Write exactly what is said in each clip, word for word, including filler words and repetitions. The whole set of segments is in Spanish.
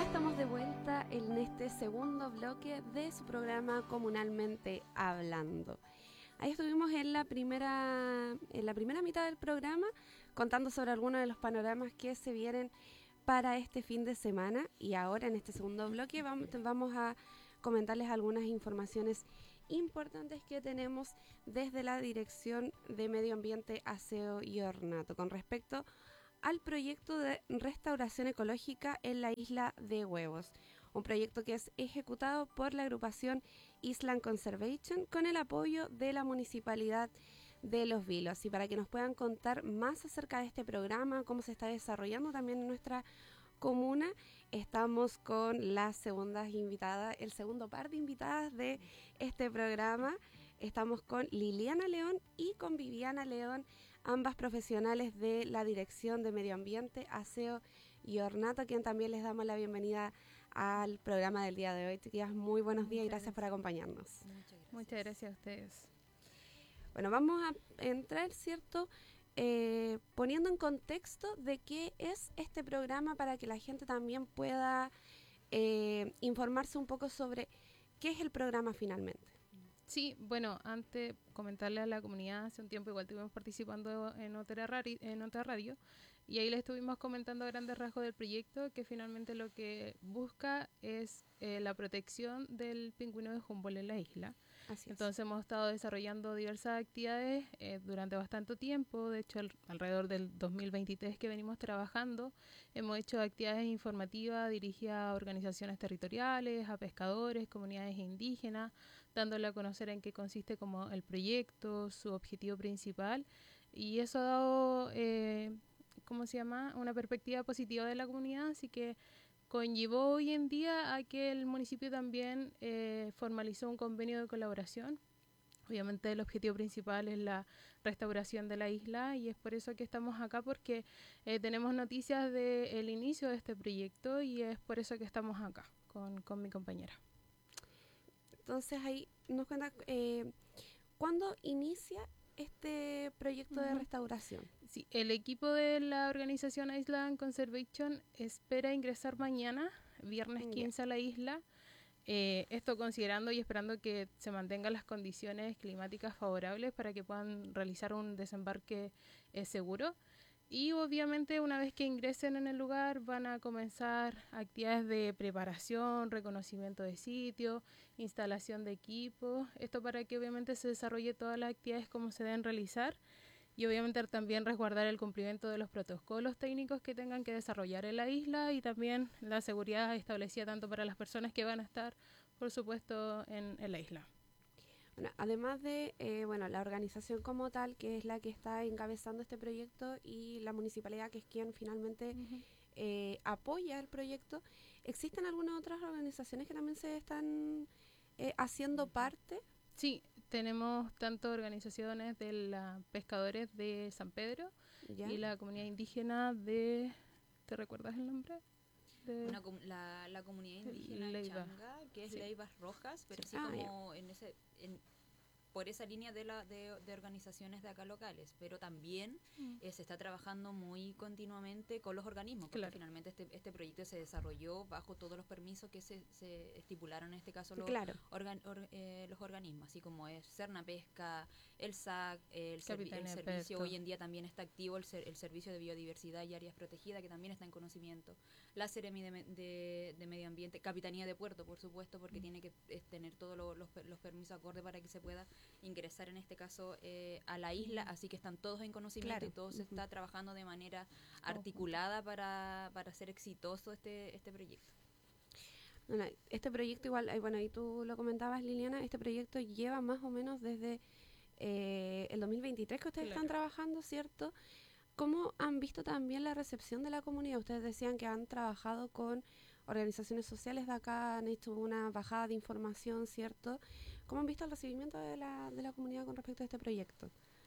estamos de vuelta en este segundo bloque de su programa Comunalmente Hablando. Ahí estuvimos en la primera, en la primera mitad del programa contando sobre algunos de los panoramas que se vienen para este fin de semana, y ahora en este segundo bloque vamos, vamos a comentarles algunas informaciones importantes que tenemos desde la Dirección de Medio Ambiente, Aseo y Ornato con respecto al proyecto de restauración ecológica en la isla de Huevos, un proyecto que es ejecutado por la agrupación Island Conservation con el apoyo de la Municipalidad de Los Vilos. Y para que nos puedan contar más acerca de este programa, cómo se está desarrollando también en nuestra comuna, estamos con las segundas invitadas, el segundo par de invitadas de este programa. Estamos con Liliana León y con Viviana León, ambas profesionales de la Dirección de Medio Ambiente, Aseo y Ornato, a quien también les damos la bienvenida al programa del día de hoy. Chiquillas, muy buenos días y gracias por acompañarnos. Muchas gracias. Muchas gracias a ustedes. Bueno, vamos a entrar, ¿cierto?, eh, poniendo en contexto de qué es este programa para que la gente también pueda eh, informarse un poco sobre qué es el programa finalmente. Sí, bueno, antes comentarle a la comunidad, hace un tiempo igual estuvimos participando en otra, rari, en otra radio, y ahí le estuvimos comentando a grandes rasgos del proyecto, que finalmente lo que busca es eh, la protección del pingüino de Humboldt en la isla. Así es. Entonces hemos estado desarrollando diversas actividades eh, durante bastante tiempo. De hecho, al, alrededor del dos mil veintitrés que venimos trabajando, hemos hecho actividades informativas dirigidas a organizaciones territoriales, a pescadores, comunidades indígenas, dándole a conocer en qué consiste como el proyecto, su objetivo principal, y eso ha dado, eh, ¿cómo se llama?, una perspectiva positiva de la comunidad, así que conllevó hoy en día a que el municipio también eh, formalizó un convenio de colaboración. Obviamente el objetivo principal es la restauración de la isla, y es por eso que estamos acá, porque eh, tenemos noticias del inicio de este proyecto, y es por eso que estamos acá con, con mi compañera. Entonces ahí nos cuenta, eh, ¿cuándo inicia este proyecto uh-huh. de restauración? Sí, el equipo de la organización Island Conservation espera ingresar mañana, viernes quince, yeah. a la isla. Eh, esto considerando y esperando que se mantengan las condiciones climáticas favorables para que puedan realizar un desembarque eh, seguro. Y obviamente una vez que ingresen en el lugar van a comenzar actividades de preparación, reconocimiento de sitio, instalación de equipos. Esto para que obviamente se desarrolle todas las actividades como se deben realizar, y obviamente también resguardar el cumplimiento de los protocolos técnicos que tengan que desarrollar en la isla, y también la seguridad establecida tanto para las personas que van a estar, por supuesto, en, en la isla. Bueno, además de eh, bueno, la organización como tal, que es la que está encabezando este proyecto, y la municipalidad, que es quien finalmente uh-huh. eh, apoya el proyecto, ¿existen algunas otras organizaciones que también se están eh, haciendo parte? Sí, tenemos tanto organizaciones de los pescadores de San Pedro ¿Ya? y la comunidad indígena de... ¿Te recuerdas el nombre? De Una, la, la comunidad indígena Leiva. Changa, que es sí. Leivas Rojas, pero sí, sí ah, como en ese... En, por esa línea de, la, de, de organizaciones de acá locales, pero también mm. eh, se está trabajando muy continuamente con los organismos, porque claro. finalmente este, este proyecto se desarrolló bajo todos los permisos que se, se estipularon, en este caso los, claro. organ, or, eh, los organismos, así como es Serna Pesca, el S A C, el, servi el servicio, hoy en día también está activo el, ser, el Servicio de Biodiversidad y Áreas Protegidas, que también está en conocimiento, la Seremi de, de, de Medio Ambiente, Capitanía de Puerto, por supuesto, porque mm. tiene que eh, tener todos lo, los, los permisos acordes para que se pueda ingresar en este caso eh, a la isla, así que están todos en conocimiento claro. y todo uh-huh. se está trabajando de manera articulada para, para hacer exitoso este, este proyecto. Bueno, este proyecto igual, bueno, y tú lo comentabas, Liliana, este proyecto lleva más o menos desde eh, el dos mil veintitrés que ustedes claro. están trabajando, ¿cierto? ¿Cómo han visto también la recepción de la comunidad? Ustedes decían que han trabajado con organizaciones sociales de acá, han hecho una bajada de información, ¿cierto? ¿Cómo han visto el recibimiento de la, de la comunidad con respecto a este proyecto?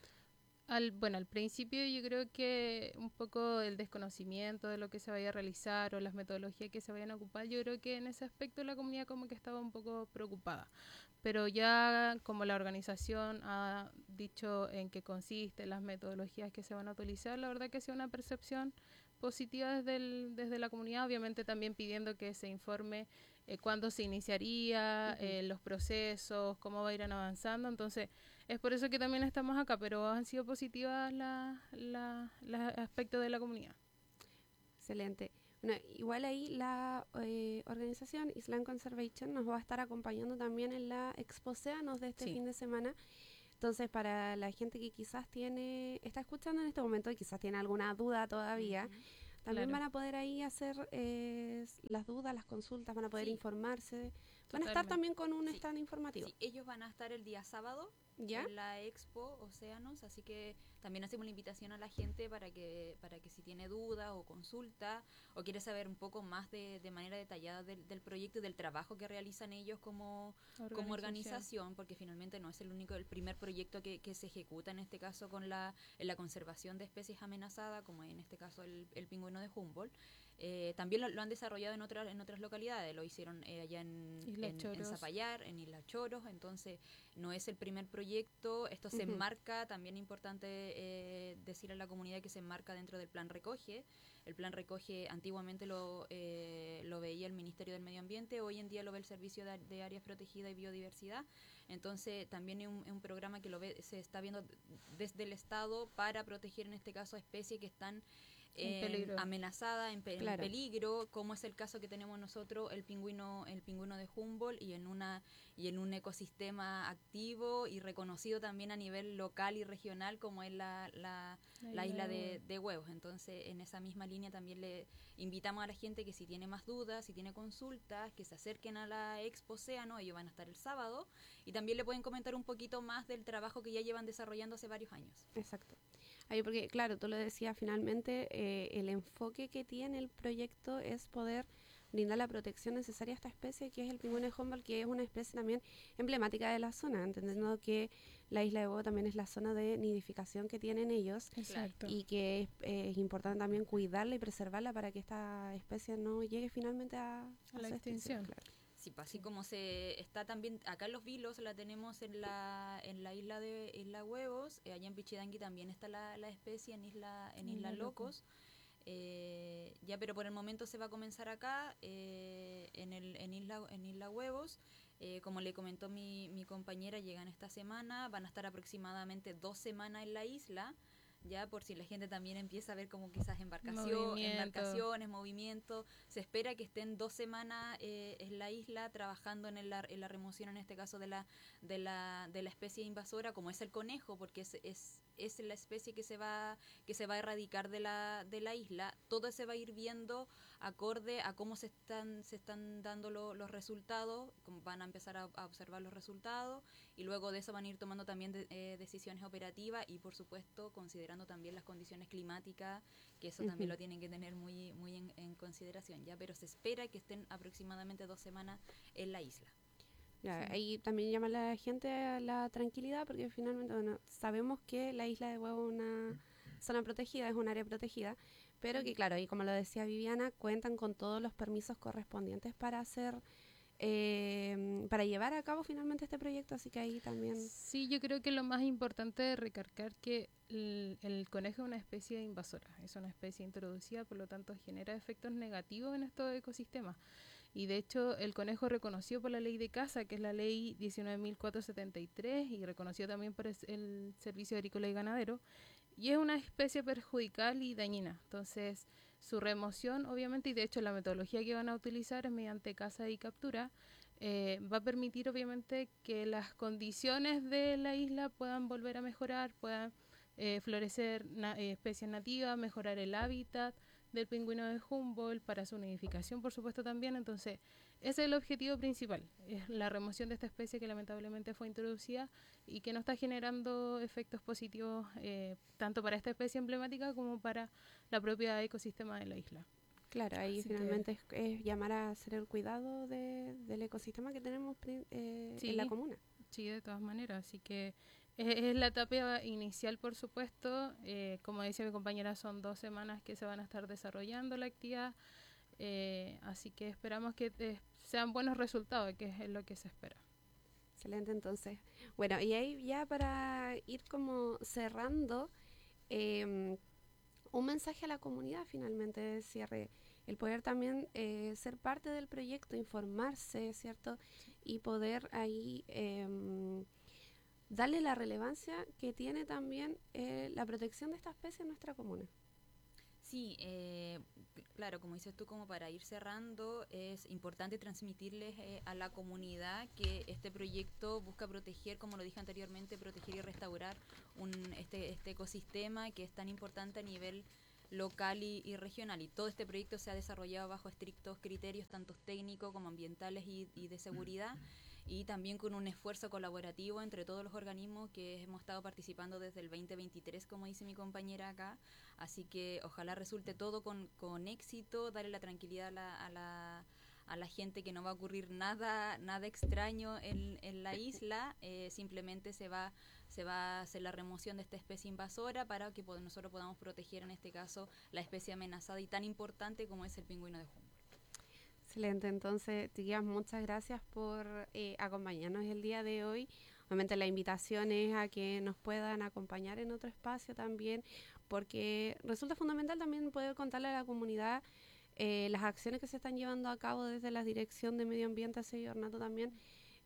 Al, bueno, al principio yo creo que un poco el desconocimiento de lo que se vaya a realizar o las metodologías que se vayan a ocupar, yo creo que en ese aspecto la comunidad como que estaba un poco preocupada. Pero ya como la organización ha dicho en qué consiste, las metodologías que se van a utilizar, la verdad que ha sido una percepción positiva desde, el, desde la comunidad, obviamente también pidiendo que se informe eh, cuándo se iniciaría, uh-huh. eh, los procesos, cómo va a ir avanzando. Entonces, es por eso que también estamos acá, pero han sido positivas los la, la aspectos de la comunidad. Excelente. Bueno, igual ahí la eh, organización Island Conservation nos va a estar acompañando también en la Expo Océanos de este sí. fin de semana. Entonces, para la gente que quizás tiene, está escuchando en este momento y quizás tiene alguna duda todavía, uh-huh. también claro. van a poder ahí hacer eh, las dudas, las consultas, van a poder sí. informarse. Van Totalmente. a estar también con un sí. stand informativo. Sí, ellos van a estar el día sábado ¿Ya? en la Expo Océanos, así que también hacemos la invitación a la gente para que para que si tiene duda o consulta o quiere saber un poco más de, de manera detallada del, del proyecto y del trabajo que realizan ellos como organización. como organización, porque finalmente no es el único, el primer proyecto que, que se ejecuta en este caso con la, en la conservación de especies amenazadas, como en este caso el, el pingüino de Humboldt. Eh, también lo, lo han desarrollado en otras en otras localidades, lo hicieron eh, allá en, en, en Zapallar, en Isla Choros, entonces no es el primer proyecto, esto se uh-huh. enmarca, también importante eh, decir a la comunidad que se enmarca dentro del Plan Recoge. El Plan Recoge antiguamente lo, eh, lo veía el Ministerio del Medio Ambiente, hoy en día lo ve el Servicio de, de Áreas Protegidas y Biodiversidad, entonces también es un, es un programa que lo ve, se está viendo desde el Estado para proteger en este caso a especies que están Eh, amenazada, en, pe- claro. en peligro, como es el caso que tenemos nosotros, el pingüino, el pingüino de Humboldt, y en una y en un ecosistema activo y reconocido también a nivel local y regional como es la, la, la isla de, de Huevos. Entonces, en esa misma línea también le invitamos a la gente que si tiene más dudas, si tiene consultas, que se acerquen a la Expo Océano, ellos van a estar el sábado, y también le pueden comentar un poquito más del trabajo que ya llevan desarrollando hace varios años. Exacto. Ahí porque, claro, tú lo decías, finalmente eh, el enfoque que tiene el proyecto es poder brindar la protección necesaria a esta especie, que es el pingüino de Humboldt, que es una especie también emblemática de la zona, entendiendo que la isla de Huevo también es la zona de nidificación que tienen ellos. Exacto. Y que es, eh, es importante también cuidarla y preservarla para que esta especie no llegue finalmente a, a, a la extinción. Claro. Sí, pues así sí. como se está también acá en Los Vilos, la tenemos en la en la isla de Isla Huevos, eh, allá en Pichidangui también está la, la especie en Isla en Isla mm, Locos, eh, ya pero por el momento se va a comenzar acá eh, en el en Isla en Isla Huevos, eh, como le comentó mi mi compañera, llegan esta semana, van a estar aproximadamente dos semanas en la isla. Ya por si la gente también empieza a ver como quizás embarcación, movimiento. embarcaciones, movimiento, se espera que estén dos semanas eh, en la isla trabajando en la, en la remoción, en este caso de la de la de la especie invasora, como es el conejo, porque es es, es la especie que se va que se va a erradicar de la de la isla. Todo se va a ir viendo acorde a cómo se están se están dando lo, los resultados, como van a empezar a, a observar los resultados, y luego de eso van a ir tomando también de, eh, decisiones operativas y por supuesto considerando también las condiciones climáticas, que eso uh-huh. también lo tienen que tener muy muy en, en consideración, ya, pero se espera que estén aproximadamente dos semanas en la isla. Ya, sí. Ahí también llama a la gente a la tranquilidad, porque finalmente, bueno, sabemos que la isla de Huevo es una zona protegida, es un área protegida, pero que claro, y como lo decía Viviana, cuentan con todos los permisos correspondientes para hacer Eh, para llevar a cabo finalmente este proyecto, así que ahí también... Sí, yo creo que lo más importante es recalcar que el, el conejo es una especie invasora, es una especie introducida, por lo tanto genera efectos negativos en estos ecosistemas. Y de hecho el conejo reconocido por la ley de caza, que es la ley diecinueve mil cuatrocientos setenta y tres, y reconocido también por el Servicio Agrícola y Ganadero, y es una especie perjudicial y dañina. Entonces, su remoción, obviamente, y de hecho la metodología que van a utilizar es mediante caza y captura, eh, va a permitir, obviamente, que las condiciones de la isla puedan volver a mejorar, puedan eh, florecer na- eh, especies nativas, mejorar el hábitat del pingüino de Humboldt para su nidificación, por supuesto, también. Entonces, ese es el objetivo principal, es la remoción de esta especie que lamentablemente fue introducida y que no está generando efectos positivos eh, tanto para esta especie emblemática como para la propia ecosistema de la isla. Claro, ahí Así finalmente es, es llamar a hacer el cuidado de, del ecosistema que tenemos eh, sí, en la comuna. Sí, de todas maneras, así que es, es la etapa inicial, por supuesto. Eh, como decía mi compañera, son dos semanas que se van a estar desarrollando la actividad, eh, así que esperamos que eh, sean buenos resultados, que es lo que se espera. Excelente, entonces. Bueno, y ahí ya para ir como cerrando, eh, un mensaje a la comunidad finalmente de cierre, el poder también eh, ser parte del proyecto, informarse, ¿cierto? Y poder ahí eh, darle la relevancia que tiene también eh, la protección de esta especie en nuestra comuna. Sí, eh, claro, como dices tú, como para ir cerrando, es importante transmitirles eh, a la comunidad que este proyecto busca proteger, como lo dije anteriormente, proteger y restaurar un, este, este ecosistema que es tan importante a nivel local y, y regional. Y todo este proyecto se ha desarrollado bajo estrictos criterios, tanto técnicos como ambientales y, y de seguridad, y también con un esfuerzo colaborativo entre todos los organismos que hemos estado participando desde el veinte veintitrés, como dice mi compañera acá. Así que ojalá resulte todo con, con éxito, darle la tranquilidad a la, a la, a la gente que no va a ocurrir nada nada extraño en, en la isla, eh, simplemente se va, se va a hacer la remoción de esta especie invasora para que pod- nosotros podamos proteger en este caso la especie amenazada y tan importante como es el pingüino de Humboldt. Excelente, entonces, chiquillas, muchas gracias por eh, acompañarnos el día de hoy. Obviamente la invitación es a que nos puedan acompañar en otro espacio también, porque resulta fundamental también poder contarle a la comunidad eh, las acciones que se están llevando a cabo desde la Dirección de Medio Ambiente, Aseo y Ornato también,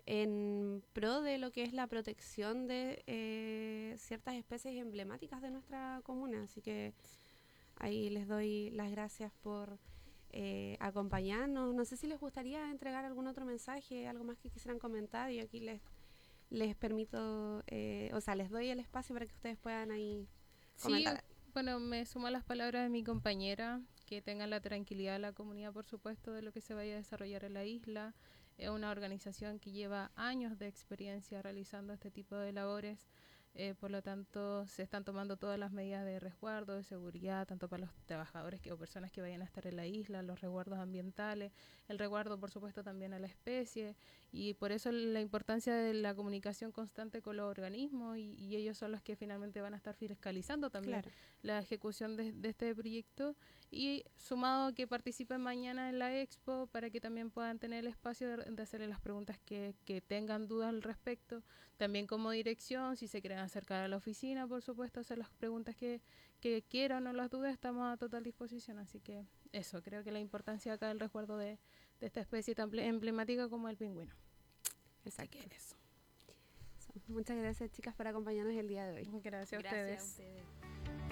en pro de lo que es la protección de eh, ciertas especies emblemáticas de nuestra comuna. Así que ahí les doy las gracias por eh, acompañarnos. No sé si les gustaría entregar algún otro mensaje, algo más que quisieran comentar, y aquí les, les permito, eh, o sea, les doy el espacio para que ustedes puedan ahí comentar. Sí, bueno, me sumo a las palabras de mi compañera, que tengan la tranquilidad de la comunidad, por supuesto, de lo que se vaya a desarrollar en la isla. Es una organización que lleva años de experiencia realizando este tipo de labores. Eh, por lo tanto, se están tomando todas las medidas de resguardo, de seguridad, tanto para los trabajadores que, o personas que vayan a estar en la isla, los resguardos ambientales, el resguardo, por supuesto, también a la especie, y por eso la importancia de la comunicación constante con los organismos, y, y ellos son los que finalmente van a estar fiscalizando también Claro. la ejecución de, de este proyecto, y sumado a que participen mañana en la expo para que también puedan tener el espacio de, de hacerle las preguntas que, que tengan dudas al respecto. También como dirección, si se quieren acercar a la oficina, por supuesto, hacer las preguntas que, que quieran o las dudas, estamos a total disposición. Así que eso, creo que la importancia acá del resguardo de, de esta especie tan emblemática como el pingüino. Exacto. Así que eso. Muchas gracias, chicas, por acompañarnos el día de hoy. Gracias a Gracias ustedes. a ustedes.